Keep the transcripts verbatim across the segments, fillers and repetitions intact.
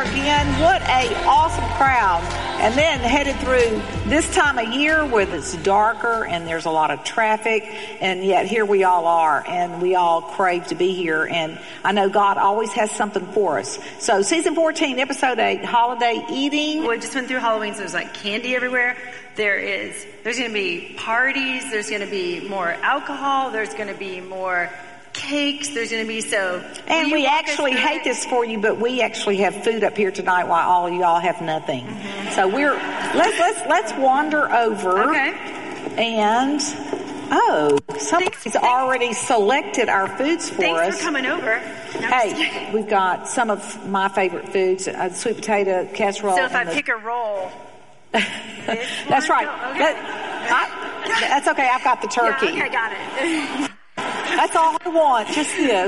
are again. What a awesome crowd. And then headed through this time of year where it's darker and there's a lot of traffic, and yet here we all are, and we all crave to be here. And I know God always has something for us. So season fourteen, episode eight, holiday eating. Well, we just went through Halloween, so there's like candy everywhere. There is, there's going to be parties. There's going to be more alcohol. There's going to be more cakes. There's going to be so. And we actually hate this for you, but we actually have food up here tonight while all of y'all have nothing. Mm-hmm. So we're let's let's let's wander over. Okay. And oh, somebody's already selected our foods for Thanks us. Thanks for coming over. No, hey, we've got some of my favorite foods: uh, sweet potato casserole. So if I the, pick a roll. That's right. No, okay. That, I, that's okay. I've got the turkey. Yeah, okay, got it. That's all I want. Just this.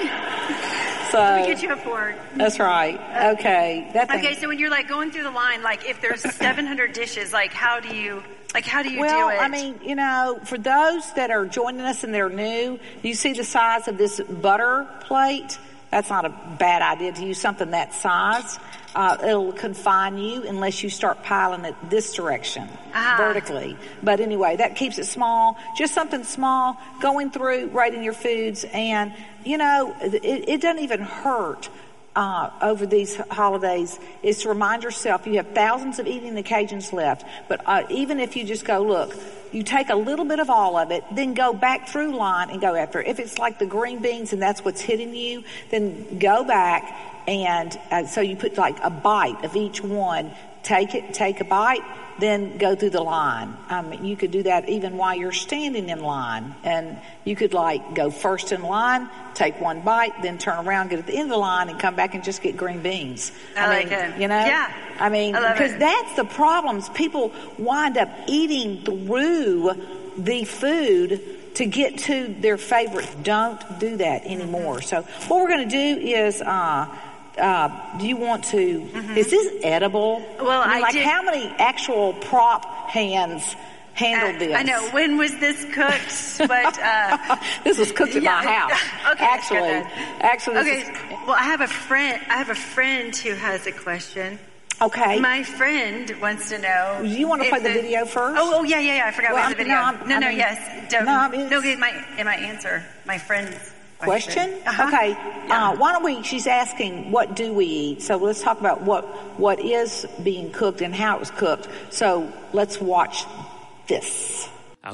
So let me get you a fork. That's right. Okay. That okay. So when you're like going through the line, like if there's seven hundred dishes, like how do you, like how do you well, do it? I mean, you know, for those that are joining us and they're new, you see the size of this butter plate. That's not a bad idea to use something that size. Uh, it'll confine you unless you start piling it this direction, uh-huh. vertically. But anyway, that keeps it small. Just something small, going through, rating your foods. And, you know, it, it doesn't even hurt uh, over these holidays is to remind yourself you have thousands of eating occasions left. But uh, even if you just go, look, you take a little bit of all of it, then go back through line and go after it. If it's like the green beans and that's what's hitting you, then go back. And uh, so you put like a bite of each one, take it, take a bite, then go through the line. Um, you could do that even while you're standing in line. And you could like go first in line, take one bite, then turn around, get at the end of the line and come back and just get green beans. I, I like mean, it. You know? Yeah. I mean, because that's the problems. People wind up eating through the food to get to their favorite. Don't do that anymore. Mm-hmm. So what we're going to do is, uh, Uh, do you want to, mm-hmm. is this edible? Well, I mean, I like did, how many actual prop hands handled uh, this? I know. When was this cooked? But, uh. This was cooked at yeah, my house. Okay. Actually, actually. Okay. Is, well, I have a friend, I have a friend who has a question. Okay. My friend wants to know. Do you want to play the, the video first? Oh, oh, yeah, yeah, yeah. I forgot well, about the video. No, no, no, I mean, yes. Don't, no, I mean, no, it might, it might answer my friend's question. question? Uh-huh. Okay. Yeah. Uh, why don't we, she's asking, what do we eat? So let's talk about what, what is being cooked and how it was cooked. So let's watch this.